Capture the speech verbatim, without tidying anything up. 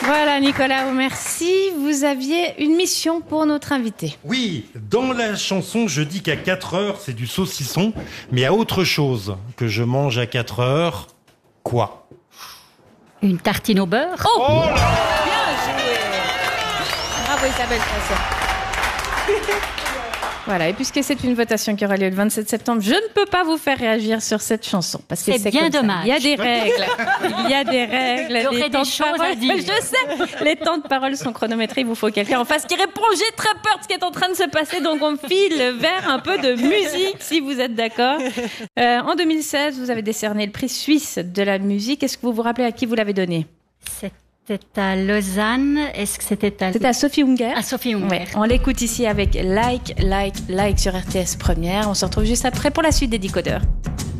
Voilà Nicolas, merci. Vous aviez une mission pour notre invité. Oui, dans la chanson, je dis qu'à quatre heures, c'est du saucisson, mais à autre chose que je mange à quatre heures, quoi? Une tartine au beurre. Oh, oh là bien joué. Bravo Isabelle Fraser. Voilà, et puisque c'est une votation qui aura lieu le vingt-sept septembre, je ne peux pas vous faire réagir sur cette chanson. Parce que c'est, c'est bien dommage. Il y a des règles. Il y a des règles. Il y aurait des choses à dire. Je sais. Les temps de parole sont chronométrés. Il vous faut quelqu'un en face qui répond. J'ai très peur de ce qui est en train de se passer. Donc, on file vers un peu de musique, si vous êtes d'accord. Euh, en deux mille seize, vous avez décerné le prix suisse de la musique. Est-ce que vous vous rappelez à qui vous l'avez donné? C'était à Lausanne. Est-ce que c'était à... C'était à Sophie Unger. À Sophie Unger. Ouais. On l'écoute ici avec Like, Like, Like sur R T S Première. On se retrouve juste après pour la suite des Décodeurs.